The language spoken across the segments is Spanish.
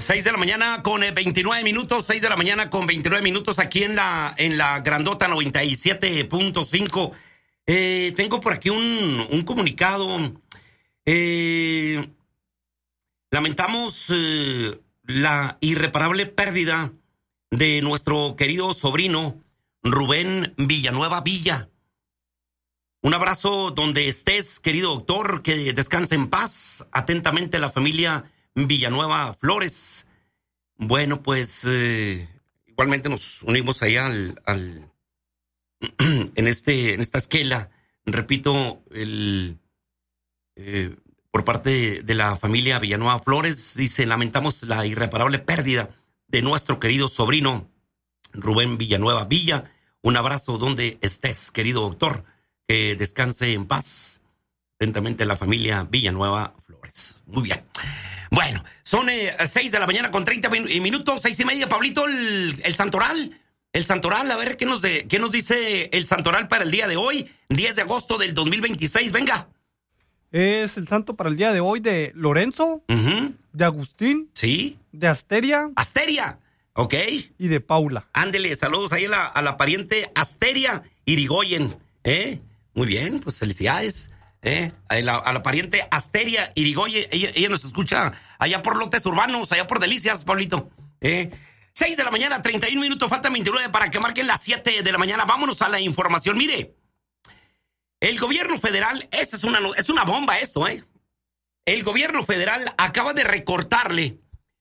6 de la mañana con 29 minutos, 6 de la mañana con 29 minutos aquí en la Grandota 97.5. Tengo por aquí un comunicado. Lamentamos la irreparable pérdida de nuestro querido sobrino Rubén Villanueva Villa. Un abrazo donde estés, querido doctor, que descanse en paz. Atentamente la familia Villanueva Flores. Bueno, pues igualmente nos unimos allá en esta esquela. Repito, por parte de la familia Villanueva Flores, dice: lamentamos la irreparable pérdida de nuestro querido sobrino Rubén Villanueva Villa. Un abrazo donde estés, querido doctor, que descanse en paz. Atentamente la familia Villanueva Flores. Muy bien. Bueno, son 6 de la mañana con 30 minutos, 6:30, Pablito, el santoral. El santoral, a ver, ¿qué nos dice el santoral para el día de hoy, 10 de agosto del 2026? Venga. Es el santo para el día de hoy de Lorenzo, de Agustín, sí, de Asteria. Asteria, ok. Y de Paula. Ándele, saludos ahí a la pariente Asteria Irigoyen, Muy bien, pues felicidades. A la pariente Asteria Irigoyen, ella nos escucha allá por Lotes Urbanos, allá por Delicias, Pablito. 6 de la mañana, 31 minutos, faltan 29 para que marquen las 7 de la mañana. Vámonos a la información. Mire, el gobierno federal, esta es una bomba esto, El gobierno federal acaba de recortarle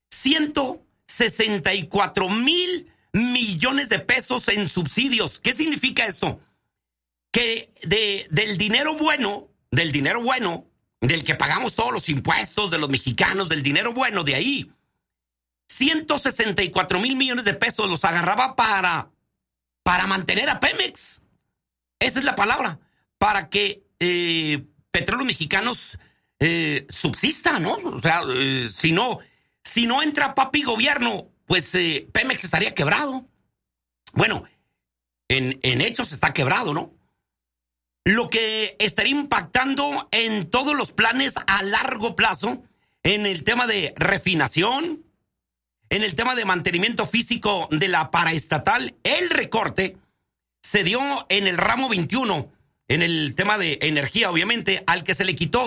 164 mil millones de pesos en subsidios. ¿Qué significa esto? Que del dinero bueno, del que pagamos todos los impuestos de los mexicanos, del dinero bueno de ahí, 164 mil millones de pesos los agarraba para mantener a Pemex. Esa es la palabra. Para que Petróleos Mexicanos subsista, ¿no? O sea, si no entra papi gobierno, pues Pemex estaría quebrado. Bueno, en hechos está quebrado, ¿no? Lo que estaría impactando en todos los planes a largo plazo, en el tema de refinación, en el tema de mantenimiento físico de la paraestatal. El recorte se dio en el ramo 21, en el tema de energía, obviamente, al que se le quitó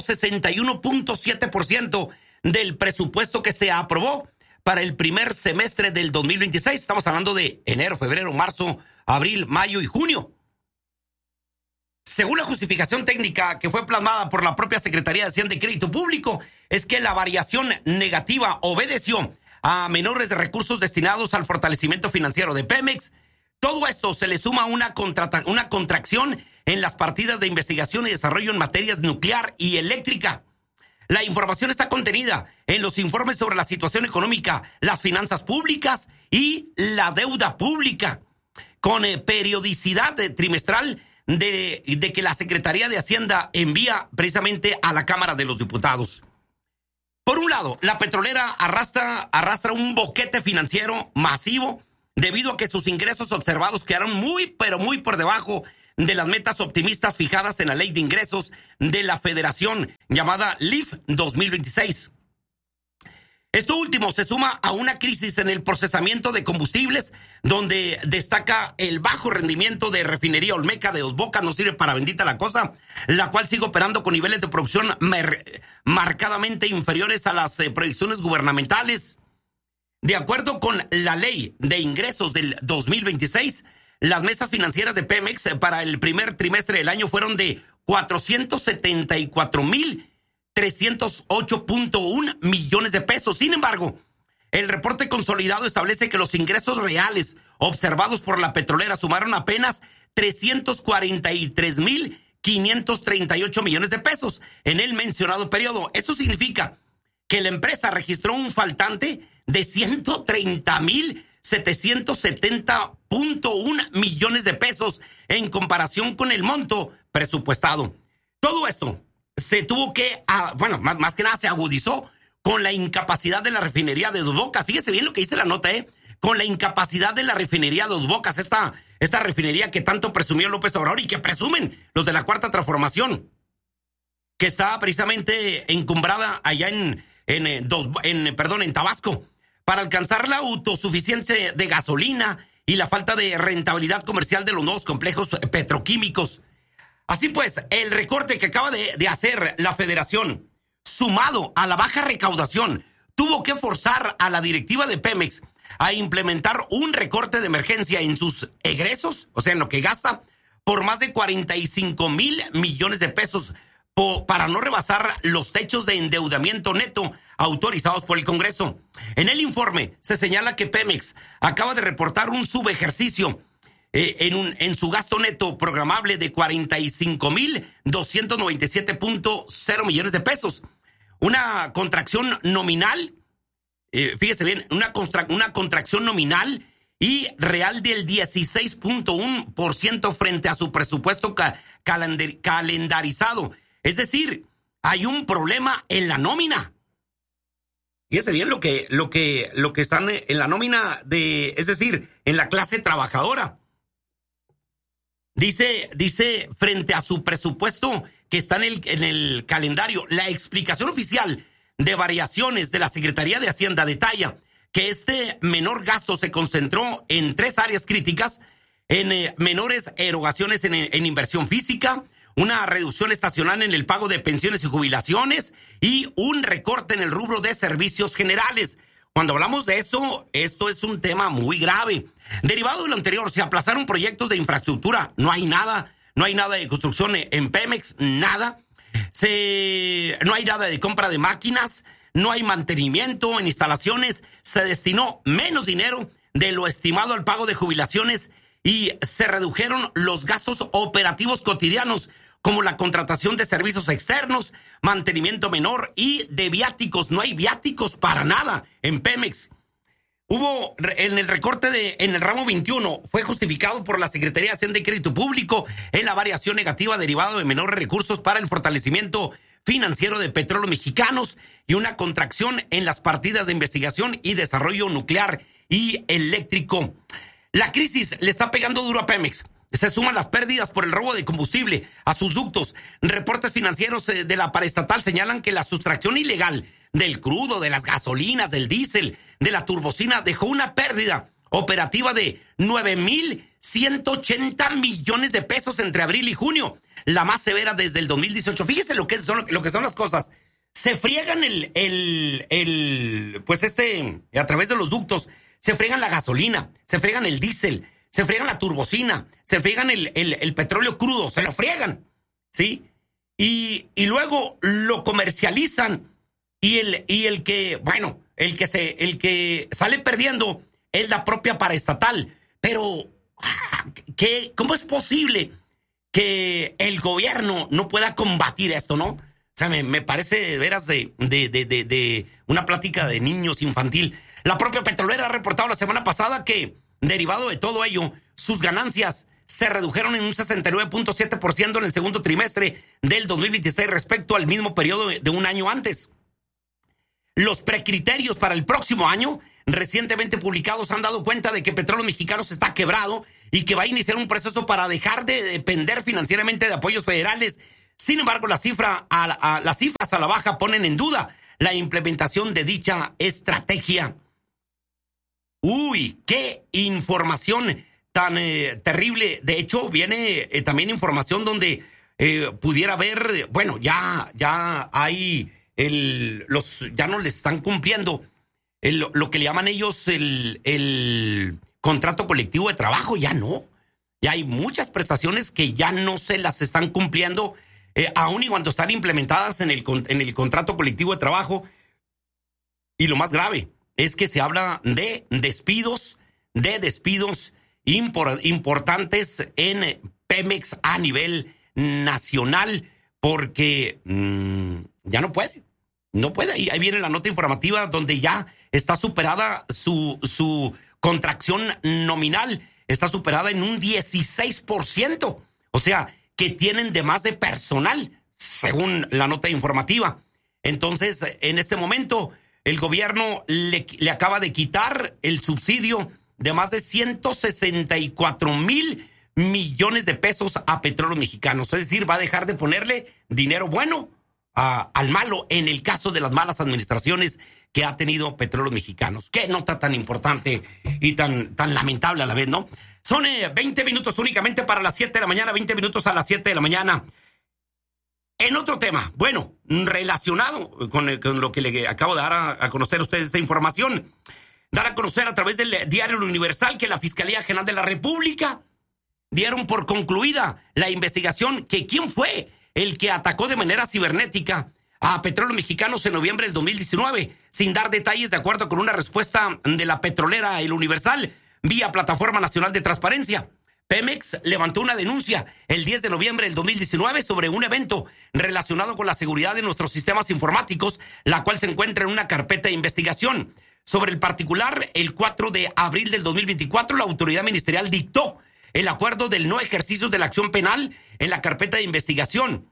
61.7% del presupuesto que se aprobó para el primer semestre del 2026. Estamos hablando de enero, febrero, marzo, abril, mayo y junio. Según la justificación técnica que fue plasmada por la propia Secretaría de Hacienda y Crédito Público, es que la variación negativa obedeció a menores recursos destinados al fortalecimiento financiero de Pemex. Todo esto se le suma a una contracción en las partidas de investigación y desarrollo en materias nuclear y eléctrica. La información está contenida en los informes sobre la situación económica, las finanzas públicas y la deuda pública, con periodicidad trimestral de que la Secretaría de Hacienda envía precisamente a la Cámara de los Diputados. Por un lado, la petrolera arrastra un boquete financiero masivo debido a que sus ingresos observados quedaron muy, pero muy por debajo de las metas optimistas fijadas en la Ley de Ingresos de la Federación, llamada LIF 2026. Esto último se suma a una crisis en el procesamiento de combustibles, donde destaca el bajo rendimiento de refinería Olmeca de Dos Bocas, no sirve para bendita la cosa, la cual sigue operando con niveles de producción marcadamente inferiores a las proyecciones gubernamentales. De acuerdo con la Ley de Ingresos del 2026, las mesas financieras de Pemex para el primer trimestre del año fueron de 474,308.1 millones de pesos. Sin embargo, el reporte consolidado establece que los ingresos reales observados por la petrolera sumaron apenas 343,538 millones de pesos en el mencionado periodo. Eso significa que la empresa registró un faltante de 130,770.1 millones de pesos en comparación con el monto presupuestado. Todo esto se tuvo que, más que nada se agudizó con la incapacidad de la refinería de Dos Bocas. Fíjese bien lo que dice la nota, con la incapacidad de la refinería de Dos Bocas, esta refinería que tanto presumió López Obrador y que presumen los de la Cuarta Transformación, que está precisamente encumbrada allá en Tabasco. para alcanzar la autosuficiencia de gasolina y la falta de rentabilidad comercial de los nuevos complejos petroquímicos. Así pues, el recorte que acaba de hacer la Federación, sumado a la baja recaudación, tuvo que forzar a la directiva de Pemex a implementar un recorte de emergencia en sus egresos, o sea, en lo que gasta, por más de 45,000 millones de pesos para no rebasar los techos de endeudamiento neto autorizados por el Congreso. En el informe se señala que Pemex acaba de reportar un subejercicio en su gasto neto programable de 45,297.0 millones de pesos. Una contracción nominal, fíjese bien, una contracción nominal y real del 16.1% frente a su presupuesto calendarizado. Es decir, hay un problema en la nómina. Fíjese bien lo que están en la nómina es decir, en la clase trabajadora. Dice frente a su presupuesto que está en el calendario. La explicación oficial de variaciones de la Secretaría de Hacienda detalla que este menor gasto se concentró en 3 áreas críticas, en menores erogaciones en inversión física, una reducción estacional en el pago de pensiones y jubilaciones y un recorte en el rubro de servicios generales. Cuando hablamos de eso, esto es un tema muy grave. Derivado de lo anterior, se aplazaron proyectos de infraestructura. No hay nada de construcción en Pemex, nada. No hay nada de compra de máquinas, no hay mantenimiento en instalaciones. Se destinó menos dinero de lo estimado al pago de jubilaciones y se redujeron los gastos operativos cotidianos, como la contratación de servicios externos, mantenimiento menor y de viáticos. No hay viáticos para nada en Pemex. Hubo en el recorte en el ramo 21, fue justificado por la Secretaría de Hacienda y Crédito Público en la variación negativa derivada de menores recursos para el fortalecimiento financiero de Petróleos Mexicanos y una contracción en las partidas de investigación y desarrollo nuclear y eléctrico. La crisis le está pegando duro a Pemex. Se suman las pérdidas por el robo de combustible a sus ductos. Reportes financieros de la paraestatal señalan que la sustracción ilegal del crudo, de las gasolinas, del diésel, de la turbocina dejó una pérdida operativa de 9,180 millones de pesos entre abril y junio, la más severa desde el 2018. Fíjese lo que son las cosas. Se friegan a través de los ductos, se friegan la gasolina, se friegan el diésel, se friegan la turbocina, se friegan el petróleo crudo, se lo friegan, ¿sí? Y luego lo comercializan y el que sale perdiendo es la propia paraestatal. Pero, ¿cómo es posible que el gobierno no pueda combatir esto, no? O sea, me parece de veras de una plática de niños infantil. La propia petrolera ha reportado la semana pasada que, derivado de todo ello, sus ganancias se redujeron en un 69.7% en el segundo trimestre del 2026 respecto al mismo periodo de un año antes. Los precriterios para el próximo año recientemente publicados han dado cuenta de que Petróleos Mexicanos está quebrado y que va a iniciar un proceso para dejar de depender financieramente de apoyos federales. Sin embargo, las cifras a la baja ponen en duda la implementación de dicha estrategia. ¡Uy! ¡Qué información tan terrible! De hecho, viene también información donde pudiera haber, bueno, ya hay ya no les están cumpliendo lo que le llaman ellos el contrato colectivo de trabajo. Ya no. Ya hay muchas prestaciones que ya no se las están cumpliendo, aun y cuando están implementadas en el contrato colectivo de trabajo. Y lo más grave es que se habla de despidos importantes en Pemex a nivel nacional, porque ya no puede. Ahí viene la nota informativa donde ya está superada su contracción nominal, está superada en un 16%. O sea, que tienen de más de personal, según la nota informativa. Entonces, en este momento, el gobierno le acaba de quitar el subsidio de más de 164,000 millones de pesos a Petróleos Mexicanos. Es decir, va a dejar de ponerle dinero bueno al malo en el caso de las malas administraciones que ha tenido Petróleos Mexicanos. Qué nota tan importante y tan lamentable a la vez, ¿no? Son 20 minutos únicamente para las 7 de la mañana, 20 minutos a las 7 de la mañana. En otro tema, bueno, relacionado con lo que le acabo de dar a conocer a ustedes esta información, dar a conocer a través del diario Universal que la Fiscalía General de la República dieron por concluida la investigación que quién fue el que atacó de manera cibernética a Petróleos Mexicanos en noviembre del 2019, sin dar detalles de acuerdo con una respuesta de la petrolera El Universal vía Plataforma Nacional de Transparencia. Pemex levantó una denuncia el 10 de noviembre del 2019 sobre un evento relacionado con la seguridad de nuestros sistemas informáticos, la cual se encuentra en una carpeta de investigación. Sobre el particular, el 4 de abril del 2024, la autoridad ministerial dictó el acuerdo del no ejercicio de la acción penal en la carpeta de investigación.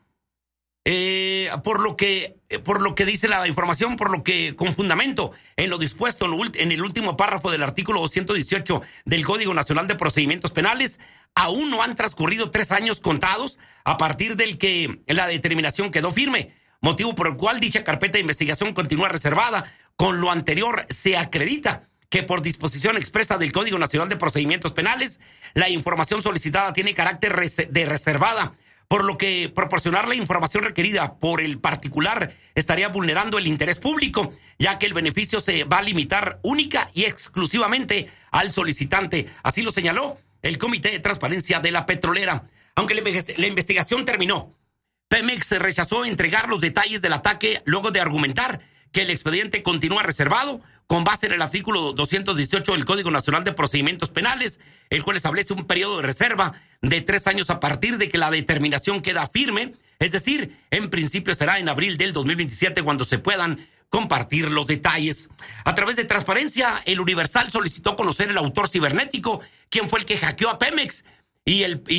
Por lo que dice la información, por lo que con fundamento en lo dispuesto en el último párrafo del artículo 218 del Código Nacional de Procedimientos Penales, aún no han transcurrido 3 años contados a partir del que la determinación quedó firme, motivo por el cual dicha carpeta de investigación continúa reservada. Con lo anterior se acredita que por disposición expresa del Código Nacional de Procedimientos Penales, la información solicitada tiene carácter de reservada, por lo que proporcionar la información requerida por el particular estaría vulnerando el interés público, ya que el beneficio se va a limitar única y exclusivamente al solicitante. Así lo señaló el Comité de Transparencia de la Petrolera. Aunque la investigación terminó, Pemex rechazó entregar los detalles del ataque luego de argumentar que el expediente continúa reservado con base en el artículo 218 del Código Nacional de Procedimientos Penales, el cual establece un periodo de reserva de 3 años a partir de que la determinación queda firme, es decir, en principio será en abril del 2027 cuando se puedan compartir los detalles. A través de Transparencia, el Universal solicitó conocer el autor cibernético, quién fue el que hackeó a Pemex y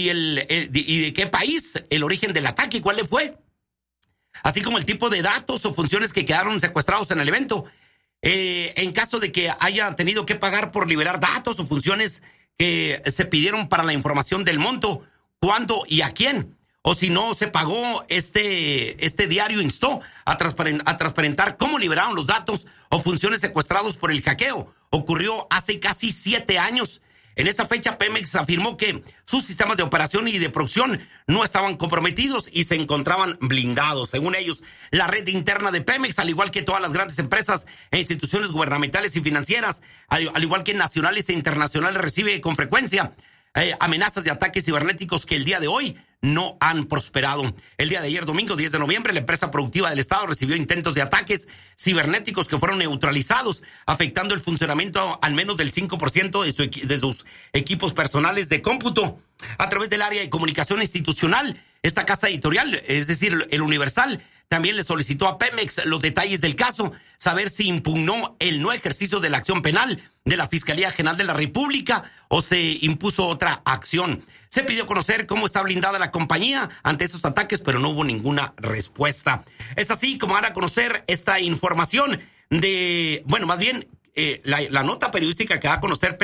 de qué país, el origen del ataque, cuál le fue, así como el tipo de datos o funciones que quedaron secuestrados en el evento. En caso de que haya tenido que pagar por liberar datos o funciones que se pidieron para la información del monto, cuándo y a quién. O si no se pagó, este diario instó a transparentar cómo liberaron los datos o funciones secuestrados por el hackeo. Ocurrió hace casi 7 años. En esa fecha, Pemex afirmó que sus sistemas de operación y de producción no estaban comprometidos y se encontraban blindados. Según ellos, la red interna de Pemex, al igual que todas las grandes empresas e instituciones gubernamentales y financieras, al igual que nacionales e internacionales, recibe con frecuencia amenazas de ataques cibernéticos que el día de hoy no han prosperado. El día de ayer, domingo 10 de noviembre, la empresa productiva del Estado recibió intentos de ataques cibernéticos que fueron neutralizados, afectando el funcionamiento al menos del 5% de sus equipos personales de cómputo. A través del área de comunicación institucional, esta casa editorial, es decir, el Universal, también le solicitó a Pemex los detalles del caso, saber si impugnó el no ejercicio de la acción penal de la Fiscalía General de la República o se impuso otra acción. Se pidió conocer cómo está blindada la compañía ante esos ataques, pero no hubo ninguna respuesta. Es así como van a conocer esta información de, bueno, más bien la nota periodística que va a conocer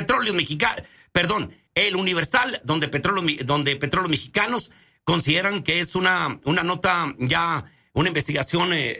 El Universal, donde Petróleos Mexicanos consideran que es una nota ya, una investigación